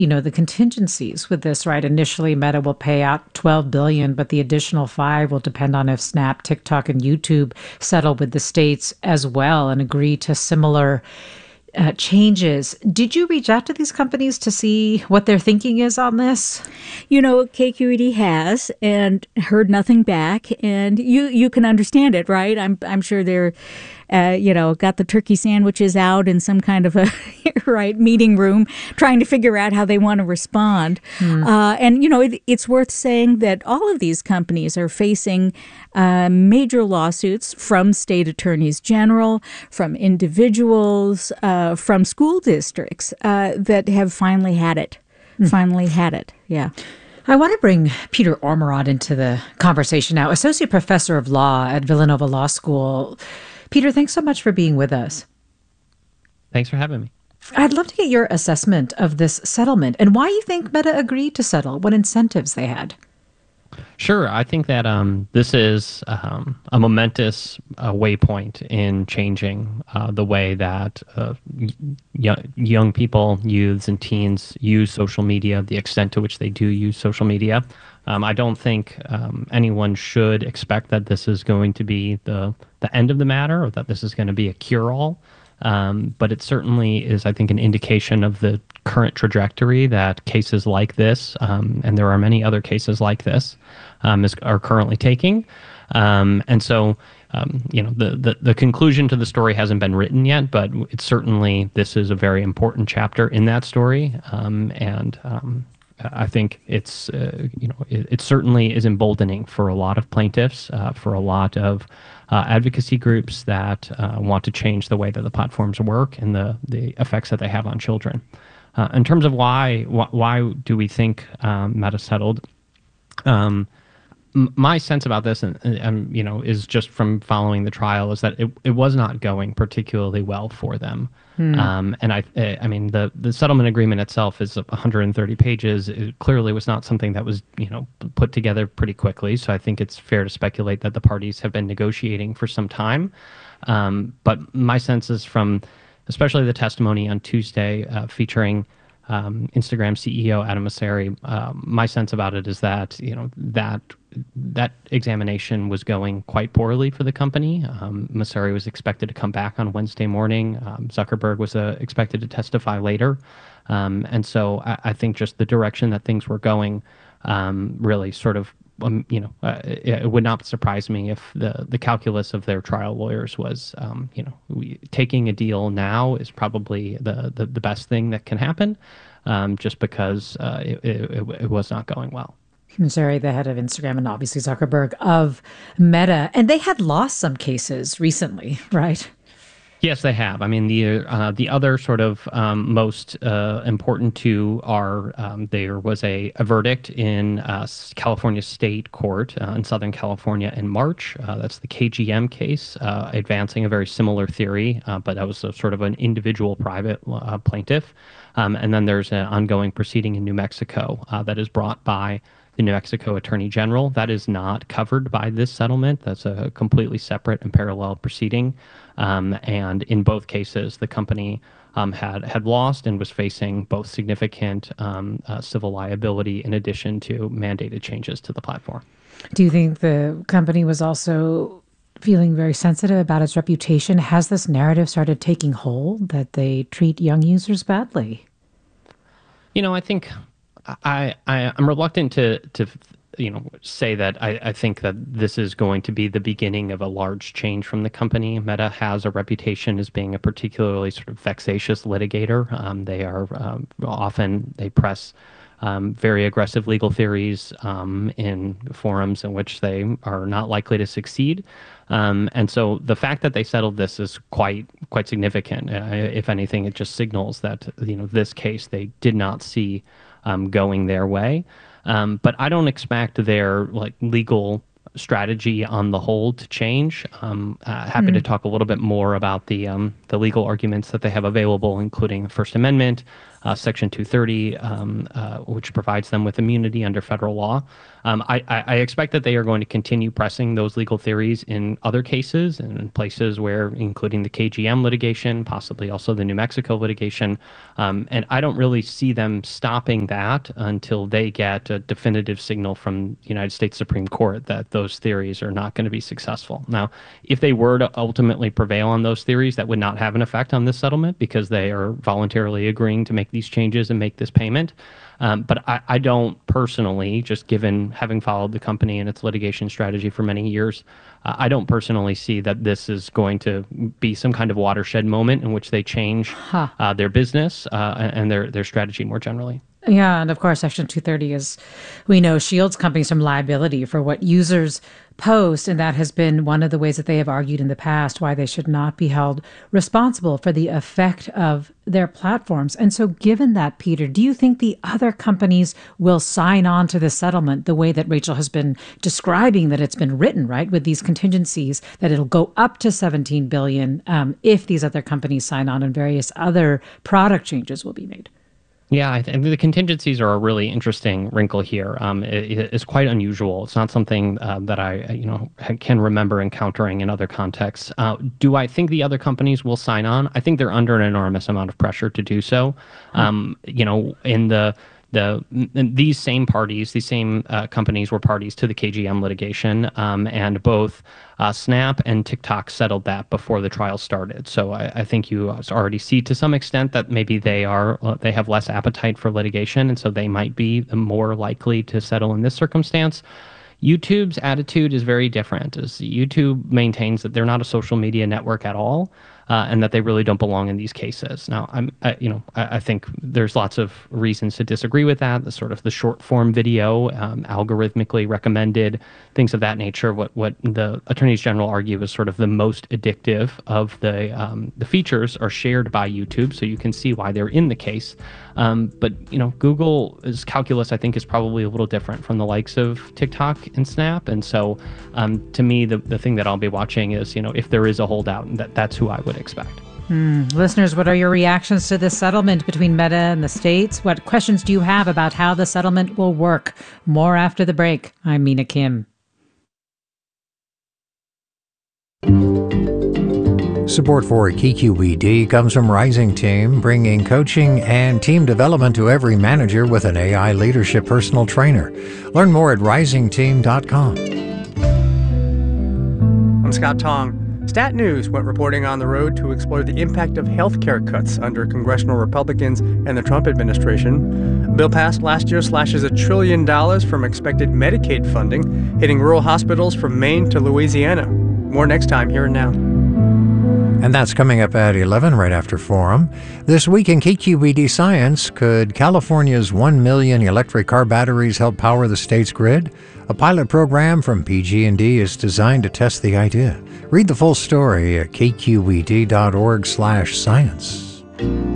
the contingencies with this, right? Initially, Meta will pay out 12 billion, but the additional 5 will depend on if Snap, TikTok, and YouTube settle with the states as well and agree to similar changes. Did you reach out to these companies to see what their thinking is on this? KQED has and heard nothing back, and you can understand it, right? I'm sure they're, got the turkey sandwiches out in some kind of a right meeting room, trying to figure out how they want to respond. It's worth saying that all of these companies are facing major lawsuits from state attorneys general, from individuals, from school districts that have finally had it. Finally had it. Yeah. I want to bring Peter Ormerod into the conversation now, Associate Professor of Law at Villanova Law School. Peter, thanks so much for being with us. Thanks for having me. I'd love to get your assessment of this settlement and why you think Meta agreed to settle, what incentives they had. Sure. I think that this is a momentous waypoint in changing the way that young people, youths, and teens use social media, the extent to which they do use social media. I don't think anyone should expect that this is going to be the end of the matter or that this is going to be a cure-all. But it certainly is, I think, an indication of the current trajectory that cases like this, and there are many other cases like this, are currently taking. The conclusion to the story hasn't been written yet, but it's certainly, this is a very important chapter in that story. I think it's, it certainly is emboldening for a lot of plaintiffs, for a lot of advocacy groups that want to change the way that the platforms work and the effects that they have on children. In terms of why do we think Meta settled? My sense about this, is just from following the trial, is that it was not going particularly well for them. The settlement agreement itself is 130 pages. It clearly was not something that was, put together pretty quickly. So I think it's fair to speculate that the parties have been negotiating for some time. But my sense is from, especially the testimony on Tuesday featuring Instagram CEO Adam Mosseri, my sense about it is that that examination was going quite poorly for the company. Mosseri was expected to come back on Wednesday morning. Zuckerberg was expected to testify later. And so I think just the direction that things were going really sort of, it would not surprise me if the calculus of their trial lawyers was, taking a deal now is probably the best thing that can happen, just because it was not going well. Mosseri, the head of Instagram, and obviously Zuckerberg of Meta, and they had lost some cases recently, right? Yes, they have. I mean, the other sort of most important two are there was a verdict in California State Court in Southern California in March. That's the KGM case, advancing a very similar theory, but that was a sort of an individual private plaintiff. And then there's an ongoing proceeding in New Mexico that is brought by the New Mexico Attorney General. That is not covered by this settlement. That's a completely separate and parallel proceeding. And in both cases, the company had lost and was facing both significant civil liability in addition to mandated changes to the platform. Do you think the company was also feeling very sensitive about its reputation? Has this narrative started taking hold that they treat young users badly? I think I'm reluctant to say that I think that this is going to be the beginning of a large change from the company. Meta has a reputation as being a particularly sort of vexatious litigator. They are they press very aggressive legal theories in forums in which they are not likely to succeed. And so the fact that they settled this is quite significant. If anything, it just signals that this case they did not see going their way. But I don't expect their legal strategy on the whole to change. Happy to talk a little bit more about the legal arguments that they have available, including the First Amendment, Section 230, which provides them with immunity under federal law. I expect that they are going to continue pressing those legal theories in other cases and in places where, including the KGM litigation, possibly also the New Mexico litigation. And I don't really see them stopping that until they get a definitive signal from the United States Supreme Court that those theories are not going to be successful. Now, if they were to ultimately prevail on those theories, that would not have an effect on this settlement because they are voluntarily agreeing to make these changes and make this payment. But I don't personally, just given having followed the company and its litigation strategy for many years, I don't personally see that this is going to be some kind of watershed moment in which they change their business and their strategy more generally. Yeah, and of course, Section 230, as we know, shields companies from liability for what users post, and that has been one of the ways that they have argued in the past why they should not be held responsible for the effect of their platforms. And so given that, Peter, do you think the other companies will sign on to the settlement the way that Rachel has been describing that it's been written, right, with these contingencies, that it'll go up to $17 billion if these other companies sign on and various other product changes will be made? Yeah, I think the contingencies are a really interesting wrinkle here. It's quite unusual. It's not something that I, can remember encountering in other contexts. Do I think the other companies will sign on? I think they're under an enormous amount of pressure to do so. These same parties, these same companies were parties to the KGM litigation, and both Snap and TikTok settled that before the trial started. So I think you already see to some extent that maybe they have less appetite for litigation, and so they might be more likely to settle in this circumstance. YouTube's attitude is very different. YouTube maintains that they're not a social media network at all, and that they really don't belong in these cases. Now, I think there's lots of reasons to disagree with that. The short form video, algorithmically recommended, things of that nature. What the attorneys general argue is sort of the most addictive of the features are shared by YouTube, so you can see why they're in the case. But Google's calculus, I think, is probably a little different from the likes of TikTok and Snap. And so to me, the thing that I'll be watching is, if there is a holdout, that's who I would expect. Listeners, what are your reactions to this settlement between Meta and the states? What questions do you have about how the settlement will work? More after the break. I'm Mina Kim. Support for KQED comes from Rising Team, bringing coaching and team development to every manager with an AI leadership personal trainer. Learn more at risingteam.com. I'm Scott Tong. Stat News went reporting on the road to explore the impact of health care cuts under congressional Republicans and the Trump administration. A bill passed last year slashes $1 trillion from expected Medicaid funding, hitting rural hospitals from Maine to Louisiana. More next time, Here and Now. And that's coming up at 11 right after Forum. This week in KQED Science, could California's 1 million electric car batteries help power the state's grid? A pilot program from PG&E is designed to test the idea. Read the full story at kqed.org/science.